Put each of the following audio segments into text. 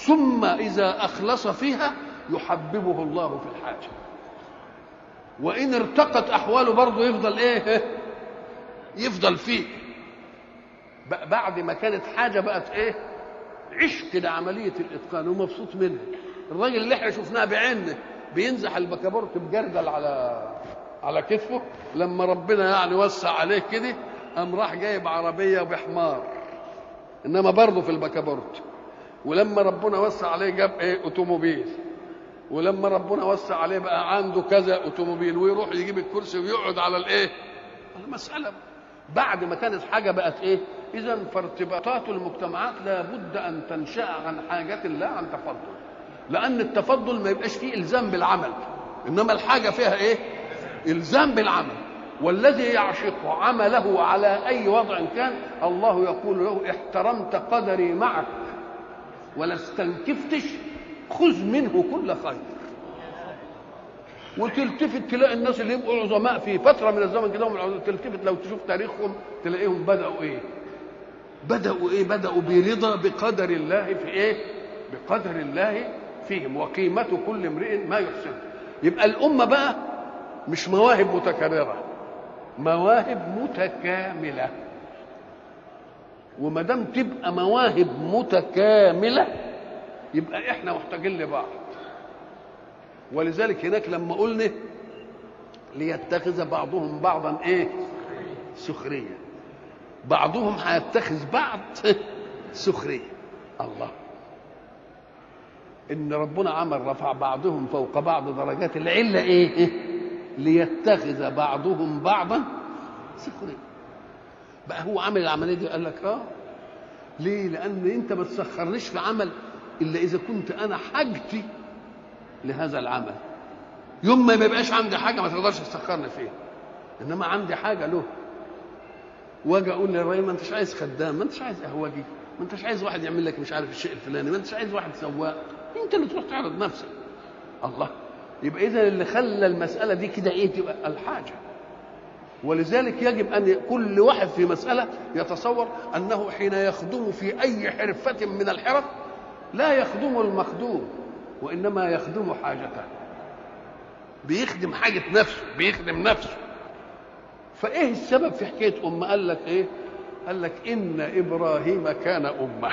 ثم إذا أخلص فيها يحببه الله في الحاجة، وإن ارتقت أحواله برضه يفضل إيه؟ يفضل فيه. بعد ما كانت حاجة بقت إيه؟ عشق لعملية الإتقان ومبسوط منها. الراجل اللي احنا شفناه بعيننا بينزح البكابورت بجردل على كتفه، لما ربنا يعني وسع عليه كده قام راح جايب عربية بحمار، إنما برضه في البكابورت. ولما ربنا وسع عليه جاب إيه؟ أوتوموبيل. ولما ربنا وسع عليه بقى عنده كذا أوتوموبيل، ويروح يجيب الكرسي ويقعد على الإيه؟ المسألة بعد ما كانت حاجة بقت إيه؟ إذا فارتباطات المجتمعات لابد أن تنشأ عن حاجة لا عن تفضل، لأن التفضل ما يبقاش فيه إلزام بالعمل، إنما الحاجة فيها إيه؟ إلزام بالعمل. والذي يعشق عمله على أي وضع كان الله يقول له احترمت قدري معك ولا استنكفتش، خذ منه كل خير. وتلتفت تلاقي الناس اللي يبقوا عظماء في فترة من الزمن كده، تلتفت لو تشوف تاريخهم تلاقيهم بدأوا إيه؟ بدأوا برضا بقدر الله في إيه؟ بقدر الله فيهم، وقيمة كل امرئ ما يحسنه. يبقى الأمة بقى مش مواهب متكررة، مواهب متكاملة. وما دام تبقى مواهب متكاملة يبقى احنا محتاجين لبعض. ولذلك هناك لما قلنا ليتخذ بعضهم بعضا ايه؟ سخرية. بعضهم هيتخذ بعض سخرية. الله، ان ربنا عمل رفع بعضهم فوق بعض درجات، العلة ايه؟ ليتخذ بعضهم بعضا سخرية. بقى هو عمل العملية دي قال لك ليه؟ لأن أنت ما تسخرنيش في عمل إلا إذا كنت أنا حاجتي لهذا العمل. يوم ما يبقاش عندي حاجة ما تقدرش تسخرني فيها، إنما عندي حاجة له. واجي أقول للراجل ما أنتش عايز خدام، ما أنتش عايز قهوجي، ما أنتش عايز واحد يعمل لك مش عارف الشيء الفلاني، ما أنتش عايز واحد سواق، أنت اللي تروح تعرض نفسك. الله، يبقى إذا اللي خلى المسألة دي كده إيه؟ تبقى الحاجة. ولذلك يجب أن كل واحد في مسألة يتصور أنه حين يخدم في أي حرفة من الحرف لا يخدم المخدوم، وإنما يخدم حاجته، بيخدم حاجة نفسه، بيخدم نفسه. فإيه السبب في حكاية أمة؟ قال لك إيه؟ قال لك إن إبراهيم كان أمة.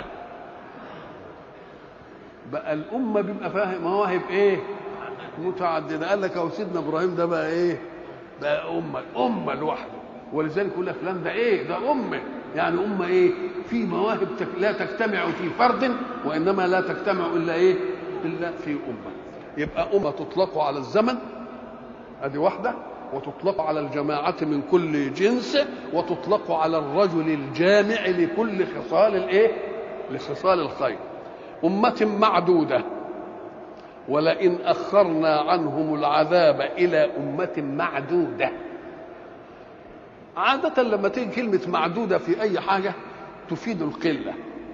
بقى الأمة بيبقى فاهم مواهب إيه؟ متعددة. قال لك أهو سيدنا إبراهيم ده بقى إيه؟ بقى أمة لوحده. ولذلك يقول لك فلان ده إيه؟ ده أمة. يعني أمة إيه؟ في مواهب لا تجتمع في فرد، وإنما لا تجتمع إلا إيه؟ إلا في أمة. يبقى أمة تطلق على الزمن، أدي واحدة، وتطلق على الجماعة من كل جنس، وتطلق على الرجل الجامع لكل خصال الإيه؟ لخصال الخير. أمة معدودة، ولئن أخرنا عنهم العذاب إلى أمة معدودة. عادة لما تيجي كلمة معدودة في أي حاجة تفيد القلة.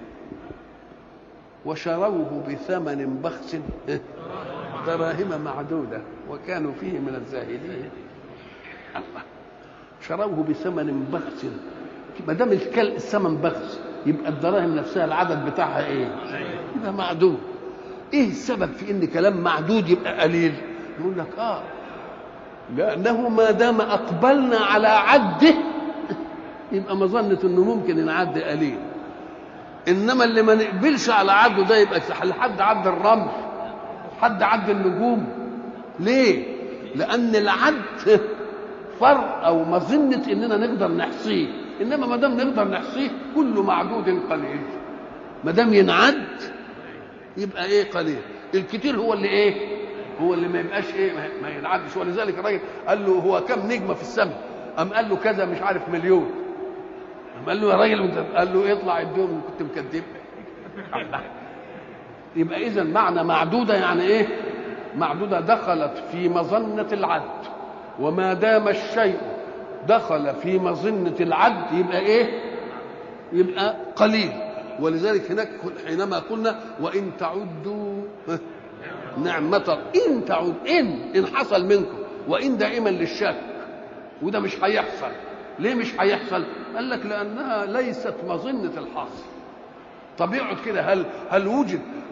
وشروه بثمن بخس دراهم معدودة وكانوا فيه من الزاهدين. الله، شروه بثمن بخس. ما دام الثمن بخس يبقى الدراهم نفسها العدد بتاعها ايه؟ يبقى معدود. ايه السبب في ان كلام معدود يبقى قليل؟ يقول لك لانه ما دام اقبلنا على عده يبقى مظنه انه ممكن ينعد قليل. انما اللي ما نقبلش على عده ده يبقى لحد عد الرمل، حد عد النجوم. ليه؟ لان العد فرق او مظنه اننا نقدر نحصيه، انما ما دام نقدر نحصيه كل معدود قليل. ما دام ينعد يبقى ايه؟ قليل. الكتير هو اللي ايه؟ هو اللي ما يبقاش ايه؟ ما ينعدش. ولذلك الراجل قال له هو كم نجمه في السماء؟ قام قال له كذا مش عارف مليون. قام قال له يا راجل، قال له اطلع اديهم كنت مكذب. يبقى اذا معنى معدوده يعني ايه؟ معدوده دخلت في مظنه العد، وما دام الشيء دخل في مظنه العد يبقى ايه؟ يبقى قليل. ولذلك هناك حينما قلنا وإن تعدوا نعمة، إن تعد، إن حصل منكم، وإن دائما للشك، وده مش هيحصل. ليه مش هيحصل؟ قال لك لأنها ليست مظنة الحصر. طب يقعد كده، هل وجد